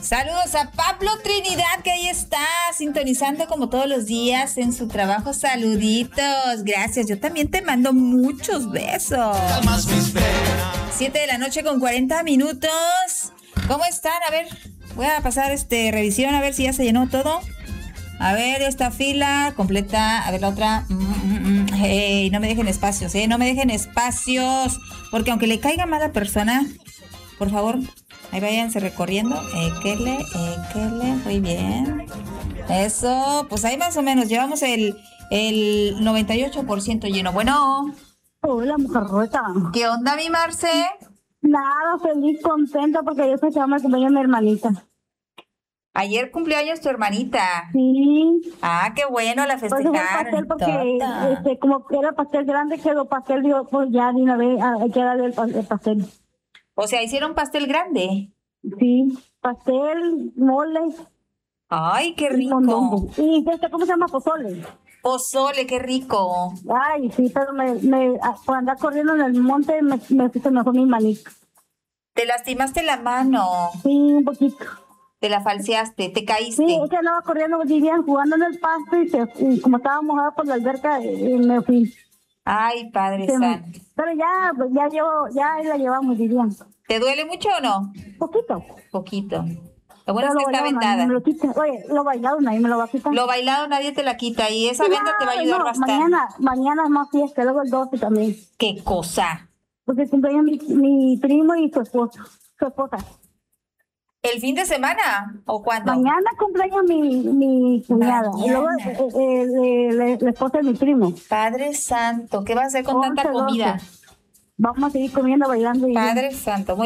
Saludos a Pablo Trinidad, que ahí está sintonizando como todos los días en su trabajo. Saluditos, gracias. Yo también te mando muchos besos. 7:40 p.m. ¿Cómo están? A ver, voy a pasar revisión a ver si ya se llenó todo. A ver, esta fila completa. A ver, la otra. Hey, no me dejen espacios, no me dejen espacios. Porque aunque le caiga mal a la persona, por favor, ahí váyanse recorriendo. Équele. Muy bien. Eso, pues ahí más o menos. Llevamos el 98% lleno. Bueno. Hola, mujer rota. ¿Qué onda, mi Marce? Nada, feliz, contenta porque ayer se llama el cumpleaños de mi hermanita. Ayer cumpleaños tu hermanita. Sí. Ah, qué bueno, la festejaron. Porque como era pastel grande, quedó pastel, digo, pues ya de una vez hay que darle el pastel. O sea, ¿hicieron pastel grande? Sí, pastel, mole. Ay, qué rico. Y ¿cómo se llama? Pozole. Pozole, qué rico. Ay, sí, pero por andar corriendo en el monte me puse mejor mi manita. ¿Te lastimaste la mano? Sí, un poquito. ¿Te la falseaste? ¿Te caíste? Sí, es que andaba corriendo, vivían jugando en el pasto y como estaba mojada por la alberca, me fui. Ay, Padre Santo. Pero ya la llevamos, dirían. ¿Te duele mucho o no? Poquito. Lo bueno es que está vendada. Oye, lo bailado nadie me lo va a quitar. Lo bailado nadie te la quita y esa venda te va a ayudar bastante. Mañana es más fiesta, luego el 12 también. ¿Qué cosa? Porque cumpleaños mi primo y su esposa. ¿El fin de semana o cuándo? Mañana cumpleaños mi cuñada. Y luego la esposa de mi primo. Padre Santo, ¿qué vas a hacer con tanta comida? Vamos a seguir comiendo, bailando. Padre Santo.